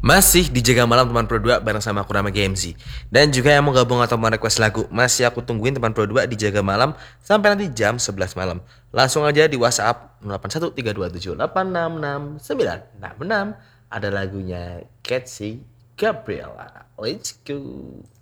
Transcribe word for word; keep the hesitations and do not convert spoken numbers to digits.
Masih dijaga malam teman Pro dua bareng sama aku nama G M Z. Dan juga yang mau gabung atau mau request lagu, masih aku tungguin teman Pro dua dijaga malam sampai nanti jam sebelas malam. Langsung aja di WhatsApp nol delapan satu tiga dua tujuh delapan enam enam sembilan enam enam. Ada lagunya Ketsy Gabriela. Let's go.